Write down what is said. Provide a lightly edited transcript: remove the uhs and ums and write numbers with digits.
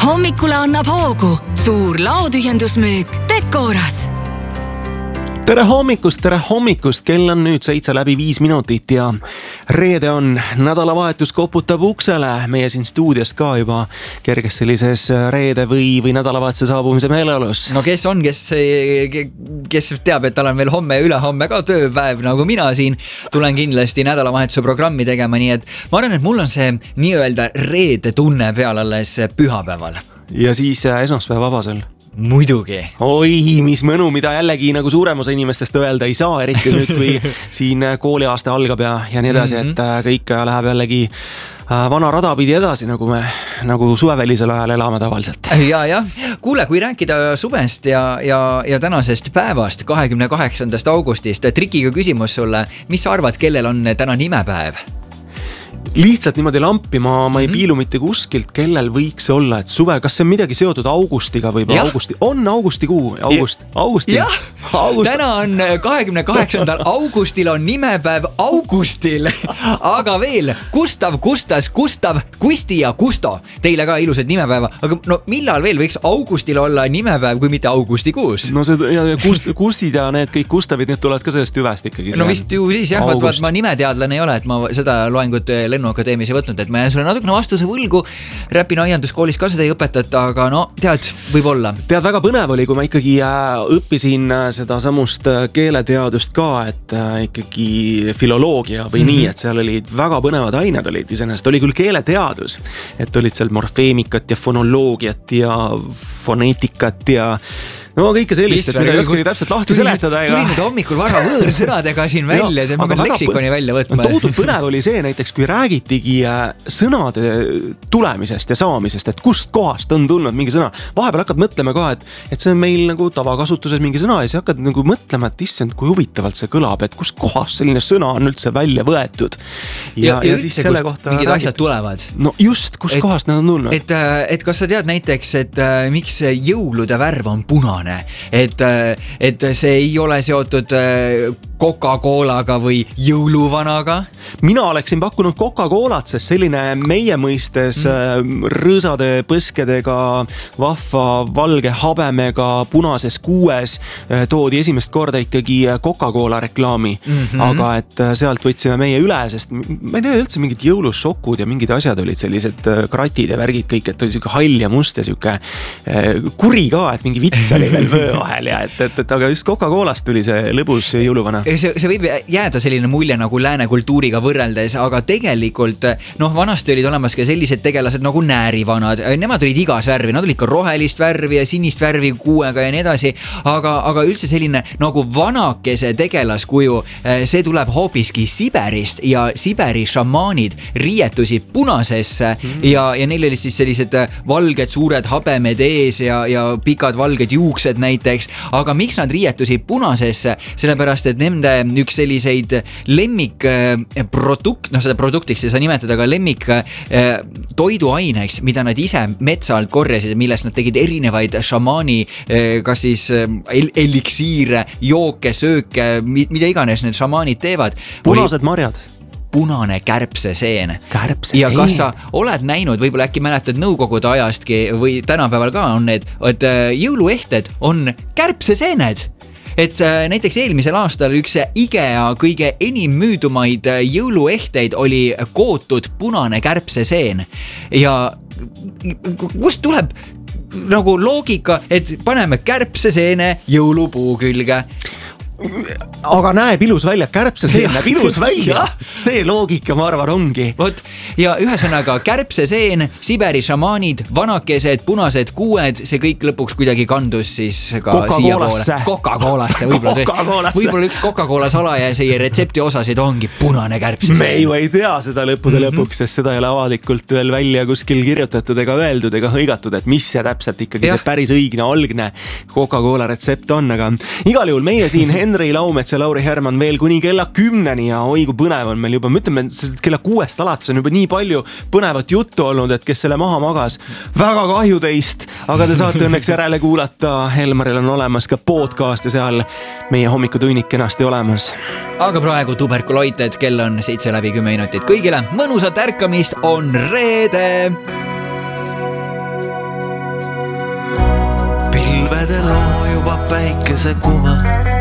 Hommikule annab hoogu suur laotühjendusmüük Decoras. Tere hommikust, kell on nüüd 7:05 ja reede on, nädalavahetus koputab uksele, meie siin stuudios ka juba kerges sellises reede või nädalavahetuse saabumise meeleolus. No kes on, kes teab, et tal on veel homme ja ülehomme ka tööpäev, nagu mina siin tulen kindlasti nädalavahetuse programmi tegema, nii et ma arvan, et mul on see nii-öelda reede tunne peal alles pühapäeval. Ja siis esmaspäev vabasel. Muidugi. Oi, mis mõnu, mida jällegi nagu suurem osa inimestest öelda ei saa, eriti nüüd, kui siin kooliaasta algab ja nii edasi, et kõik läheb jällegi vana rada pidi edasi, nagu suvevälisel ajal elame tavaliselt. Ja. Kuule, kui rääkida suvest ja tänasest päevast, 28. augustist, trikiga küsimus sulle, mis sa arvad, kellel on täna nimepäev? Lihtsalt niimoodi lampi, ma ei piilu mitte kuskilt, kellel võiks olla, et suve, kas see on midagi seotud augustiga või augustikuu, augusti. Jah, täna on 28. augustil on nimepäev Augustil, aga veel Gustav, Kusti ja Kusto, teile ka ilusad nimepäeva, aga no millal veel võiks Augustil olla nimepäev, kui mitte augustikuus? No Kustid ja need kõik Gustavid, need tulevad ka sellest hüvest ikkagi. No vist ju siis jah, ma nimeteadlane ei ole, et ma seda loengut Lennuakadeemias ei võtnud, et ma jään sulle natukene vastuse võlgu. Räpina aianduskoolis ka seda ei õpetata, aga no tead, võib olla. Tead, väga põnev oli, kui ma ikkagi õppisin seda samust keeleteadust ka, et ikkagi filoloogia või nii, et seal olid väga põnevad ained olid iseenesest. Oli küll keeleteadus, et olid seal morfeemikat ja fonoloogiat ja foneetikat ja no kõike sellist, et mida ei oskagi täpselt lahti seletada. Tuli nüüd hommikul vara võõrsõnadega siin välja, et ma pean leksikoni välja võtma. Toodud põnev oli see näiteks, kui räägitigi sõnade tulemisest ja saamisest, et kust kohast on tulnud mingi sõna. Vahepeal hakkad mõtlema ka, et see on meil nagu tavakasutuses mingi sõna ja siis hakkad nagu mõtlema, et issand, kui huvitavalt see kõlab, et kust kohast selline sõna on üldse välja võetud. Ja siis selle kohta mingid asjad tulevad. No just, kust kohast nad on tulnud. Et kas sa tead näiteks, et miks jõulude värv on punane? Et see ei ole seotud Coca-Colaga või jõuluvanaga? Mina oleksin pakkunud Coca-Colat, sest selline meie mõistes rõõsade põskedega, vahva valge habemega, punases kuues toodi esimest korda ikkagi Coca-Cola reklaami. Aga et sealt võtsime meie üle, sest ma ei tea üldse mingid jõulusokud ja mingid asjad olid sellised kratid ja värgid kõik, et oli siuke hall ja must ja siuke kuri ka, et mingi vits oli veel vöö vahel ja et aga just Coca-Colast tuli see lõbus jõuluvana. See võib jääda selline mulje nagu lääne kultuuriga võrreldes, aga tegelikult vanasti olid olemas ka sellised tegelased nagu näärivanad. Nemad olid igas värvi, nad olid ka rohelist värvi ja sinist värvi kuuega ja nii edasi, aga üldse selline nagu vanakese tegelaskuju, see tuleb hoopiski Siberist ja Siberi šamaanid riietusid punasesse ja neil olid siis sellised valged suured habemed ees ja pikad valged juuksed näiteks, aga miks nad riietusid punasesse? Sellepärast, et nende üks selliseid seda produktiks ei saa nimetada, aga lemmik toiduaineks, mida nad ise metsa alt korjasid, millest nad tegid erinevaid šamaani, kas siis eliksiire, jooke, sööke, mida iganes need šamaanid teevad. Punased marjad. Punane kärbseseen. Ja kas sa oled näinud, võib-olla äkki mäletad nõukogude ajastki või tänapäeval ka on need, et jõuluehted on kärbseseened. Et näiteks eelmisel aastal üks IKEA kõige enim müüdumaid jõuluehteid oli kootud punane kärbseseen. Ja kust tuleb nagu loogika, et paneme kärbseseene jõulupuu külge? Aga näeb ilus välja, kärbseseen näeb ilus välja. See loogika, ma arvan, ongi. Ja ühesõnaga kärbseseen, Siberi šamaanid, vanakesed, punased kuued, see kõik lõpuks kuidagi kandus siis ka Coca-Colasse. Võib-olla üks Coca-Cola salajasi retsepti osasid ongi punane kärbseseen. Me ju ei tea seda lõppude lõpuks, sest seda ei ole avalikult veel välja kuskil kirjutatud ega öeldud ega hõigatud, et mis see täpselt ikkagi see päris õigne, algne Coca-Cola retsept on, aga igal juhul meie siin Henri Laumets ja Lauri Herman veel kuni kella 10 ja oi kui põnev on meil juba, me ütleme, kella 6 alates on juba nii palju põnevat juttu olnud, et kes selle maha magas, väga kahju teist, aga te saate õnneks järele kuulata. Helmaril on olemas ka podcast ja seal meie hommikutunnik kenasti olemas. Aga praegu tuberkuloited, kell on 7:10. Kõigile mõnusat ärkamist, on reede! see kuva.